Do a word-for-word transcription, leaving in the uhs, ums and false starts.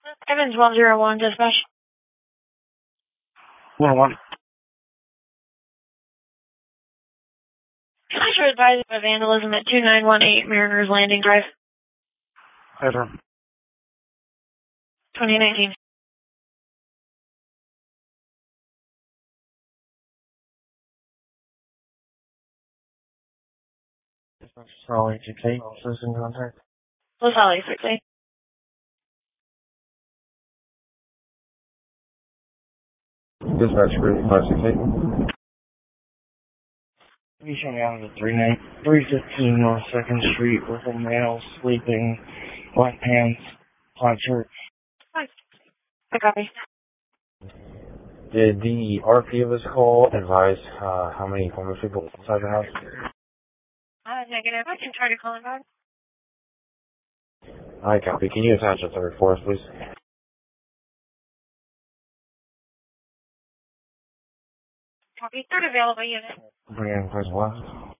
Evans one zero one, dispatch. one one. Dispatcher advised of vandalism at two nine one eight Mariners Landing Drive. Header. twenty nineteen. Dispatch Charlie to Kate, citizen contact. Los Holly, quickly. Dispatch group, five six eight. You showing me out of the three nine three fifteen North Second Street with a male sleeping, black pants, plaid shirt. Hi. I copy. Did the R P of this call advise uh, how many homeless people inside your house? Uh, negative. I can try to call him back. I copy. Can you attach a third for us, please? Copy. Third available unit. Bring in first left.